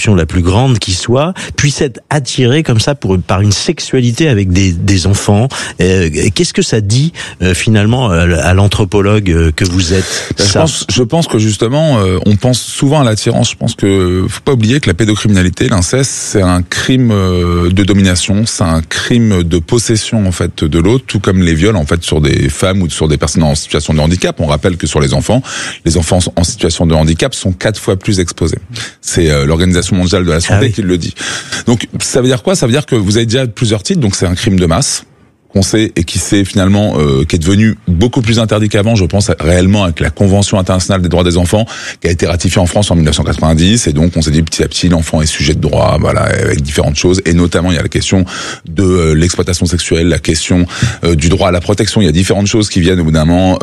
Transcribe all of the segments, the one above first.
déception la plus grande qui soit, puisse être attiré comme ça par une sexualité avec des enfants. Qu'est-ce que ça dit finalement à l'anthropologue que vous êtes? Je pense que justement, on pense souvent à l'attirance. Je pense que faut pas oublier que la pédocriminalité, l'inceste, c'est un crime de domination, c'est un crime de possession en fait de l'autre, tout comme les viols en fait sur des femmes ou sur des personnes en situation de handicap. On rappelle que sur les enfants en situation de handicap sont 4 fois plus exposés. C'est l'Organisation mondiale de la santé qui le dit. Donc ça veut dire quoi? Ça veut dire que vous avez déjà plusieurs titres, donc c'est un crime de masse qu'on sait et qui s'est finalement qui est devenu beaucoup plus interdit qu'avant, je pense réellement avec la Convention internationale des droits des enfants qui a été ratifiée en France en 1990, et donc on s'est dit petit à petit l'enfant est sujet de droit, voilà, avec différentes choses, et notamment il y a la question de l'exploitation sexuelle, la question du droit à la protection, il y a différentes choses qui viennent au bout d'un moment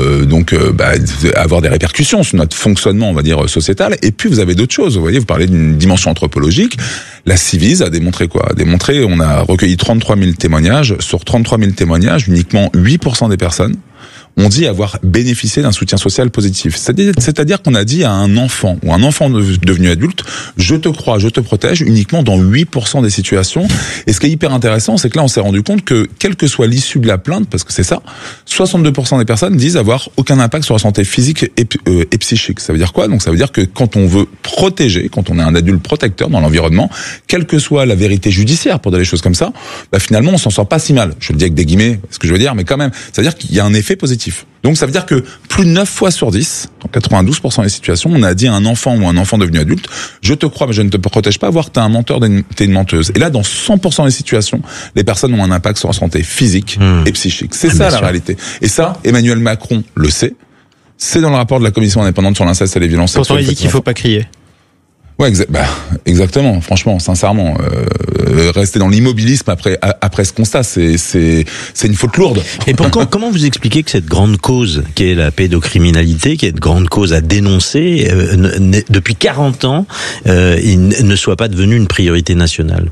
avoir des répercussions sur notre fonctionnement, on va dire, sociétal. Et puis vous avez d'autres choses, vous voyez, vous parlez d'une dimension anthropologique. La Ciivise a démontré quoi? On a recueilli 33 000 témoignages. Sur 33 000 témoignages, uniquement 8% des personnes ont dit avoir bénéficié d'un soutien social positif. C'est-à-dire qu'on a dit à un enfant ou un enfant devenu adulte, je te crois, je te protège, uniquement dans 8% des situations. Et ce qui est hyper intéressant, c'est que là, on s'est rendu compte que, quelle que soit l'issue de la plainte, parce que c'est ça, 62% des personnes disent avoir aucun impact sur la santé physique et psychique. Ça veut dire quoi? Donc ça veut dire que quand on veut protéger, quand on est un adulte protecteur dans l'environnement, quelle que soit la vérité judiciaire pour des choses comme ça, finalement, on s'en sort pas si mal. Je le dis avec des guillemets, ce que je veux dire, mais quand même, c'est-à-dire qu'il y a un effet positif. Donc ça veut dire que plus de 9 fois sur 10, dans 92% des situations, on a dit à un enfant ou un enfant devenu adulte, je te crois mais je ne te protège pas, voire t'es un menteur, t'es une menteuse. Et là, dans 100% des situations, les personnes ont un impact sur la santé physique et psychique. C'est ça la réalité. Et ça, Emmanuel Macron le sait. C'est dans le rapport de la Commission indépendante sur l'inceste et les violences sexuelles. Pourtant, il dit qu'il faut pas crier. Ouais, exactement. Franchement, sincèrement, rester dans l'immobilisme après ce constat, c'est une faute lourde. Et comment vous expliquez que cette grande cause, qui est la pédocriminalité, qui est une grande cause à dénoncer, depuis 40 ans, il ne soit pas devenue une priorité nationale?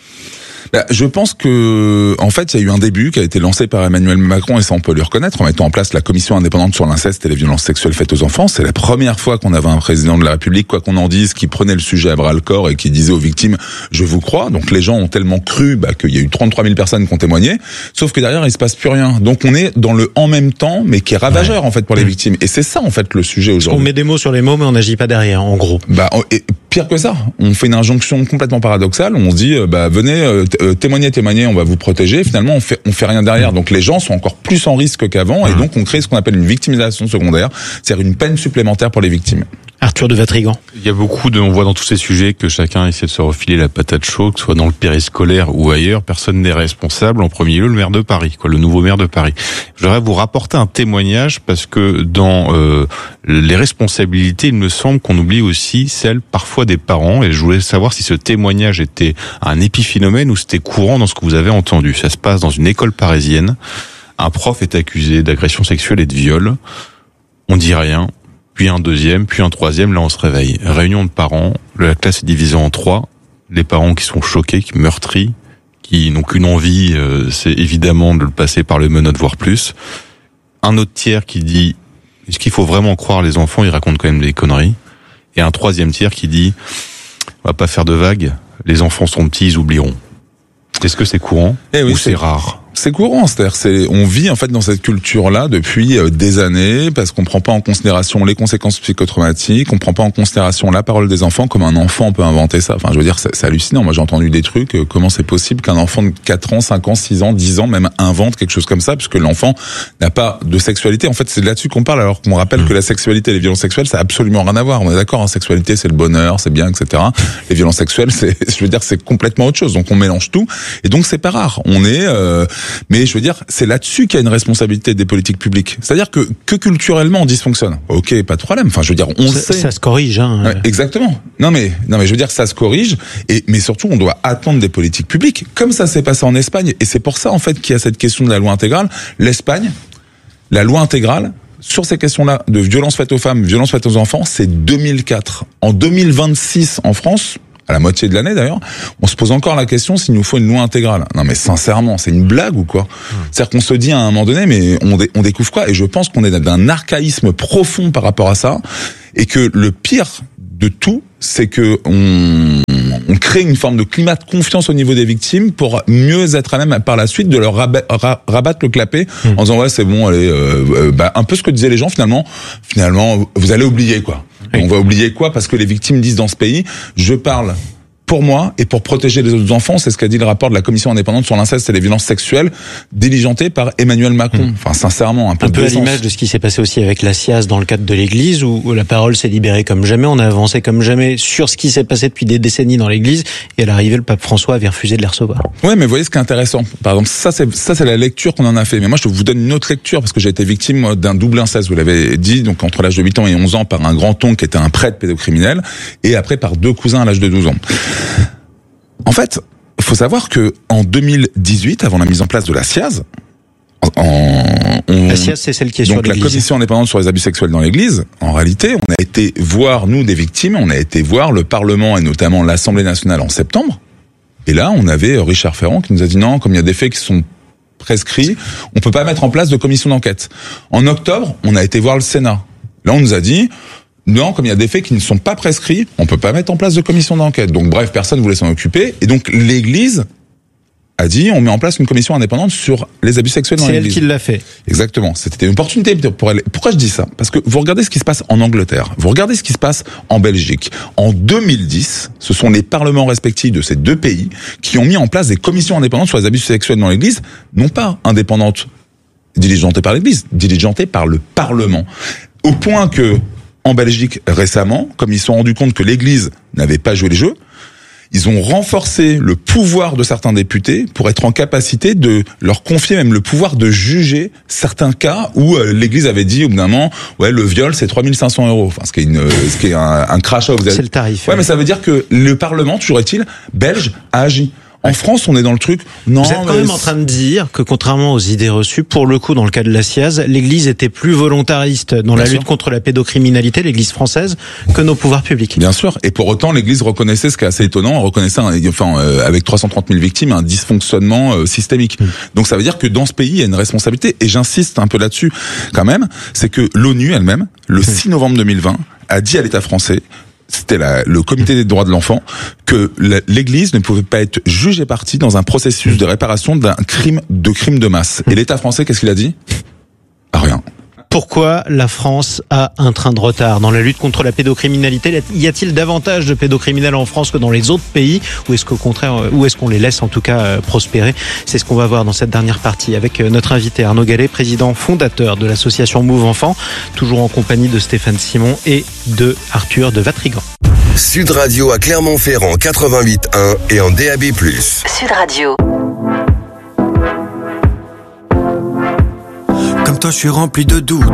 Je pense que, en fait, il y a eu un début qui a été lancé par Emmanuel Macron, et ça on peut lui reconnaître, en mettant en place la commission indépendante sur l'inceste et les violences sexuelles faites aux enfants. C'est la première fois qu'on avait un président de la République, quoi qu'on en dise, qui prenait le sujet à bras le corps et qui disait aux victimes, je vous crois. Donc les gens ont tellement cru qu'il y a eu 33 000 personnes qui ont témoigné, sauf que derrière il se passe plus rien. Donc on est dans le en même temps, mais qui est ravageur en fait pour les victimes. Et c'est ça en fait le sujet aujourd'hui. On met des mots sur les mots, mais on n'agit pas derrière, en gros. Et pire que ça, on fait une injonction complètement paradoxale. On se dit, venez témoigner, on va vous protéger. Finalement, on fait rien derrière. Donc les gens sont encore plus en risque qu'avant, et donc on crée ce qu'on appelle une victimisation secondaire, c'est-à-dire une peine supplémentaire pour les victimes. Arthur de Vatrigan. Il y a on voit dans tous ces sujets que chacun essaie de se refiler la patate chaude, que ce soit dans le périscolaire ou ailleurs. Personne n'est responsable. En premier lieu, le maire de Paris, le nouveau maire de Paris. Je voudrais vous rapporter un témoignage parce que dans les responsabilités, il me semble qu'on oublie aussi celle parfois des parents. Et je voulais savoir si ce témoignage était un épiphénomène ou c'était courant dans ce que vous avez entendu. Ça se passe dans une école parisienne. Un prof est accusé d'agression sexuelle et de viol. On dit rien. Puis un deuxième, puis un troisième, là on se réveille. Réunion de parents, la classe est divisée en 3. Les parents qui sont choqués, qui meurtris, qui n'ont qu'une envie, c'est évidemment de le passer par le menottes, voire plus. Un autre tiers qui dit, est-ce qu'il faut vraiment croire les enfants, ils racontent quand même des conneries. Et un troisième tiers qui dit, on va pas faire de vagues, les enfants sont petits, ils oublieront. Est-ce que c'est courant ou c'est rare? C'est courant, c'est-à-dire on vit en fait dans cette culture-là depuis des années, parce qu'on prend pas en considération les conséquences psychotraumatiques, on prend pas en considération la parole des enfants, comme un enfant peut inventer ça. Enfin, je veux dire, c'est hallucinant. Moi, j'ai entendu des trucs, comment c'est possible qu'un enfant de 4 ans, 5 ans, 6 ans, 10 ans même invente quelque chose comme ça, puisque l'enfant n'a pas de sexualité. En fait, c'est là-dessus qu'on parle, alors qu'on rappelle que la sexualité et les violences sexuelles, ça a absolument rien à voir. On est d'accord, hein, sexualité, c'est le bonheur, c'est bien, etc. Les violences sexuelles, c'est complètement autre chose. Donc, on mélange tout. Et donc, c'est pas rare. Mais je veux dire, c'est là-dessus qu'il y a une responsabilité des politiques publiques. C'est-à-dire que culturellement on dysfonctionne. Ok, pas de problème. Enfin, je veux dire, on sait. Ça se corrige, hein. Ouais, exactement. Non mais je veux dire, ça se corrige. Mais surtout, on doit attendre des politiques publiques, comme ça s'est passé en Espagne. Et c'est pour ça en fait qu'il y a cette question de la loi intégrale. L'Espagne, la loi intégrale sur ces questions-là de violences faites aux femmes, violences faites aux enfants, c'est 2004. En 2026, en France, à la moitié de l'année d'ailleurs, on se pose encore la question s'il nous faut une loi intégrale. Non mais sincèrement, c'est une blague ou quoi? C'est-à-dire qu'on se dit à un moment donné, mais on découvre quoi? Et je pense qu'on est d'un archaïsme profond par rapport à ça, et que le pire de tout, c'est que créer une forme de climat de confiance au niveau des victimes pour mieux être à même par la suite de leur rabattre le clapet en disant ouais c'est bon, allez, un peu ce que disaient les gens finalement vous allez oublier quoi. Oui. On va oublier quoi parce que les victimes disent dans ce pays je parle pour moi et pour protéger les autres enfants, c'est ce qu'a dit le rapport de la commission indépendante sur l'inceste et les violences sexuelles diligenté par Emmanuel Macron. Enfin, sincèrement, un peu à l'image de ce qui s'est passé aussi avec la SIAZ dans le cadre de l'Église, où la parole s'est libérée comme jamais, on a avancé comme jamais sur ce qui s'est passé depuis des décennies dans l'Église, et à l'arrivée, le pape François avait refusé de les recevoir. Ouais, mais vous voyez ce qui est intéressant. Par exemple, ça c'est la lecture qu'on en a fait. Mais moi, je vous donne une autre lecture parce que j'ai été victime d'un double inceste. Vous l'avez dit, donc entre l'âge de 8 ans et 11 ans par un grand-oncle qui était un prêtre pédocriminel, et après par 2 cousins à l'âge de 12 ans. En fait, il faut savoir que en 2018, avant la mise en place de la SIAZ, la SIAZ, c'est celle qui est sur l'Église. Donc la commission indépendante sur les abus sexuels dans l'Église, en réalité, on a été voir, nous, des victimes, on a été voir le Parlement et notamment l'Assemblée nationale en septembre. Et là, on avait Richard Ferrand qui nous a dit non, comme il y a des faits qui sont prescrits, on peut pas mettre en place de commission d'enquête. En octobre, on a été voir le Sénat. Là, on nous a dit non, comme il y a des faits qui ne sont pas prescrits, on peut pas mettre en place de commission d'enquête. Donc bref, personne voulait s'en occuper. Et donc l'Église a dit, on met en place une commission indépendante sur les abus sexuels dans l'Église. C'est elle qui l'a fait. Exactement. C'était une opportunité pour elle. Pourquoi je dis ça? Parce que vous regardez ce qui se passe en Angleterre. Vous regardez ce qui se passe en Belgique. En 2010, ce sont les parlements respectifs de ces deux pays qui ont mis en place des commissions indépendantes sur les abus sexuels dans l'Église, non pas indépendantes diligentées par l'Église, diligentées par le Parlement. Au point que, en Belgique, récemment, comme ils se sont rendus compte que l'Église n'avait pas joué le jeu, ils ont renforcé le pouvoir de certains députés pour être en capacité de leur confier même le pouvoir de juger certains cas où l'Église avait dit au bout d'un moment, ouais, le viol c'est 3 500 €. Enfin, ce qui est un crash out. C'est le tarif. Ouais, mais ça veut dire que le Parlement, toujours est-il, belge, a agi. En France, on est dans le truc. Non, vous êtes quand même en train de dire que, contrairement aux idées reçues, pour le coup, dans le cas de la SIAZ, l'Église était plus volontariste dans la lutte contre la pédocriminalité, l'Église française, que nos pouvoirs publics. Bien sûr. Et pour autant, l'Église reconnaissait, ce qui est assez étonnant, reconnaissait, avec 330 000 victimes, un dysfonctionnement systémique. Donc ça veut dire que dans ce pays, il y a une responsabilité. Et j'insiste un peu là-dessus, quand même, c'est que l'ONU elle-même, le 6 novembre 2020, a dit à l'État français, c'était le comité des droits de l'enfant, que l'Église ne pouvait pas être jugée partie dans un processus de réparation d'un crime de masse. Et l'État français, qu'est-ce qu'il a dit? Rien. Pourquoi la France a un train de retard dans la lutte contre la pédocriminalité? Y a-t-il davantage de pédocriminels en France que dans les autres pays? Ou est-ce qu'au contraire, ou est-ce qu'on les laisse en tout cas prospérer? C'est ce qu'on va voir dans cette dernière partie avec notre invité Arnaud Gallet, président fondateur de l'association Move Enfants, toujours en compagnie de Stéphane Simon et de Arthur de Vatrigan. Sud Radio à Clermont-Ferrand 88.1 et en DAB+. Sud Radio. Comme toi, je suis rempli de doutes.